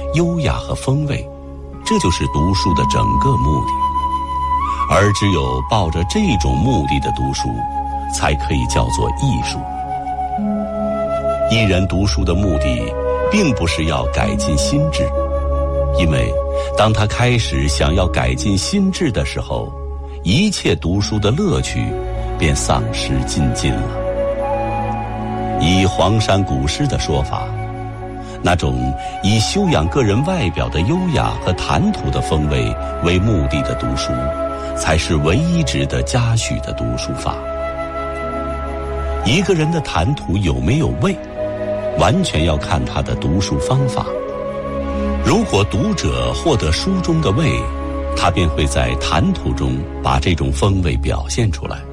优雅和风味，这就是读书的整个目的。而只有抱着这种目的的读书，才可以叫做艺术。一人读书的目的并不是要改进心智，因为当他开始想要改进心智的时候，一切读书的乐趣便丧失尽尽了。以黄山古诗的说法，那种以修养个人外表的优雅和谈吐的风味为目的的读书，才是唯一值得嘉许的读书法。一个人的谈吐有没有味，完全要看他的读书方法。如果读者获得书中的味，他便会在谈吐中把这种风味表现出来。